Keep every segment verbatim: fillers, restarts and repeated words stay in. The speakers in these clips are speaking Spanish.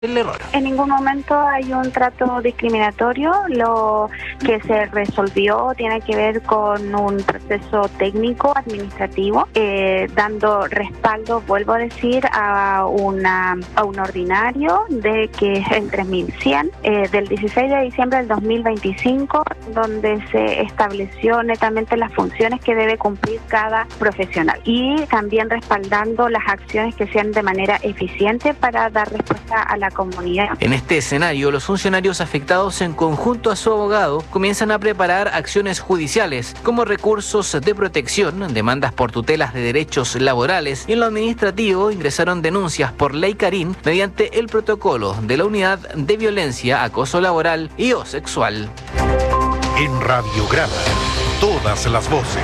el error. En ningún momento hay un trato discriminatorio. Lo que se resolvió tiene que ver con un proceso técnico administrativo, eh, dando respaldo, vuelvo a decir, a una a un ordinario de que es el tres mil cien eh, del dieciséis de diciembre del dos mil veinticinco, donde se estableció netamente las funciones que debe cumplir cada profesional y también respaldando las acciones que sean de manera eficiente para dar respuesta a la comunidad. En este escenario, los funcionarios afectados en conjunto a su abogado comienzan a preparar acciones judiciales como recursos de protección, demandas por tutelas de derechos laborales y en lo administrativo ingresaron denuncias por ley Carín mediante el protocolo de la Unidad de Violencia, Acoso Laboral y o Sexual. En Radiograma, todas las voces.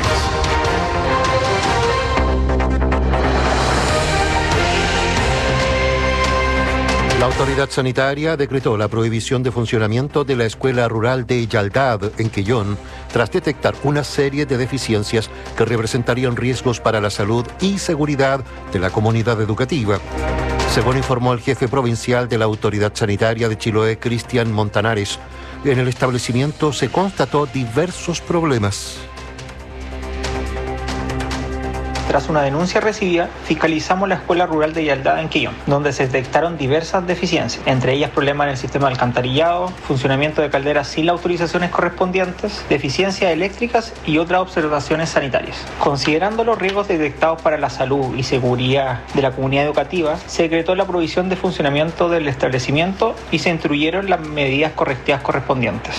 La autoridad sanitaria decretó la prohibición de funcionamiento de la escuela rural de Yaldad, en Quellón, tras detectar una serie de deficiencias que representarían riesgos para la salud y seguridad de la comunidad educativa. Según informó el jefe provincial de la autoridad sanitaria de Chiloé, Cristian Montanares, en el establecimiento se constató diversos problemas. Tras una denuncia recibida, fiscalizamos la escuela rural de Yaldad en Quillón, donde se detectaron diversas deficiencias, entre ellas problemas en el sistema de alcantarillado, funcionamiento de calderas sin las autorizaciones correspondientes, deficiencias eléctricas y otras observaciones sanitarias. Considerando los riesgos detectados para la salud y seguridad de la comunidad educativa, se decretó la prohibición de funcionamiento del establecimiento y se instruyeron las medidas correctivas correspondientes.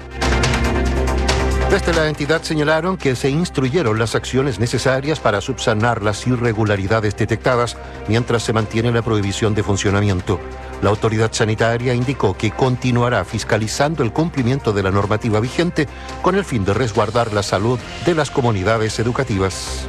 Desde la entidad señalaron que se instruyeron las acciones necesarias para subsanar las irregularidades detectadas mientras se mantiene la prohibición de funcionamiento. La autoridad sanitaria indicó que continuará fiscalizando el cumplimiento de la normativa vigente con el fin de resguardar la salud de las comunidades educativas.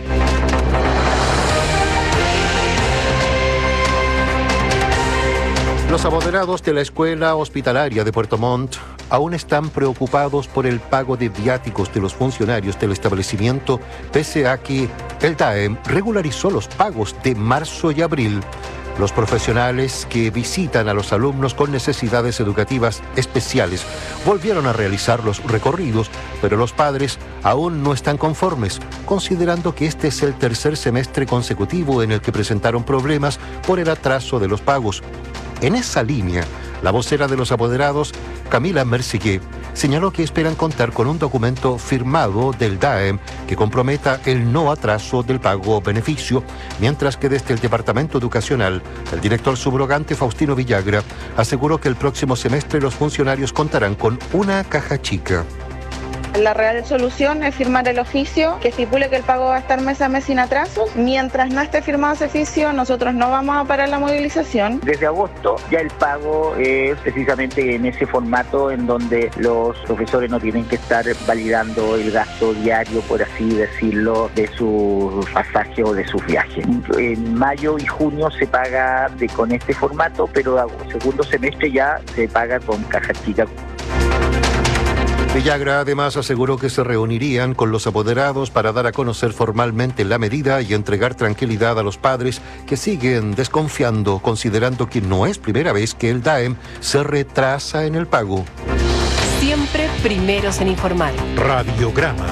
Los apoderados de la Escuela Hospitalaria de Puerto Montt aún están preocupados por el pago de viáticos de los funcionarios del establecimiento, pese a que el D A E M regularizó los pagos de marzo y abril. Los profesionales que visitan a los alumnos con necesidades educativas especiales volvieron a realizar los recorridos, pero los padres aún no están conformes, considerando que este es el tercer semestre consecutivo en el que presentaron problemas por el atraso de los pagos. En esa línea, la vocera de los apoderados, Camila Mercier, señaló que esperan contar con un documento firmado del D A E M que comprometa el no atraso del pago beneficio, mientras que desde el Departamento Educacional, el director subrogante Faustino Villagra aseguró que el próximo semestre los funcionarios contarán con una caja chica. La real solución es firmar el oficio que estipule que el pago va a estar mes a mes sin atrasos. Mientras no esté firmado ese oficio, nosotros no vamos a parar la movilización. Desde agosto ya el pago es precisamente en ese formato en donde los profesores no tienen que estar validando el gasto diario, por así decirlo, de sus pasajes o de sus viajes. En mayo y junio se paga de, con este formato, pero el segundo semestre ya se paga con caja chica. Villagra además aseguró que se reunirían con los apoderados para dar a conocer formalmente la medida y entregar tranquilidad a los padres que siguen desconfiando, considerando que no es primera vez que el D A E M se retrasa en el pago. Siempre primeros en informar. Radiograma.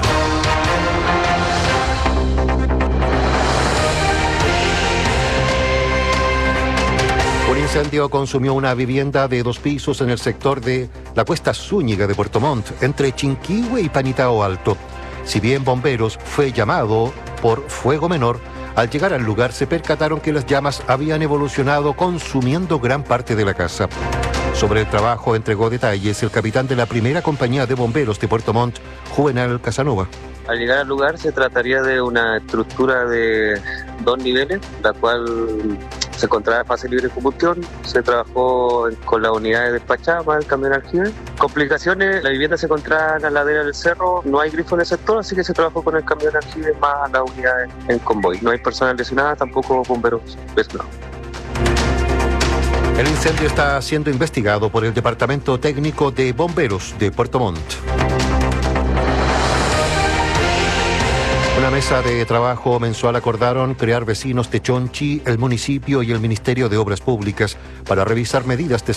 Un incendio consumió una vivienda de dos pisos en el sector de la Cuesta Zúñiga de Puerto Montt, entre Chinquihue y Panitao Alto. Si bien bomberos fue llamado por fuego menor, al llegar al lugar se percataron que las llamas habían evolucionado consumiendo gran parte de la casa. Sobre el trabajo entregó detalles el capitán de la primera compañía de bomberos de Puerto Montt, Juvenal Casanova. Al llegar al lugar se trataría de una estructura de dos niveles, la cual se encontraba en fase libre de combustión. Se trabajó con las unidades despachadas más el camión aljibe. Complicaciones: la vivienda se encontraba en la ladera del cerro, no hay grifo en el sector, así que se trabajó con el camión aljibe más las unidades en convoy. No hay personas lesionadas, tampoco bomberos lesionados. El incendio está siendo investigado por el Departamento Técnico de Bomberos de Puerto Montt. Una mesa de trabajo mensual acordaron crear vecinos de Chonchi, el municipio y el Ministerio de Obras Públicas para revisar medidas de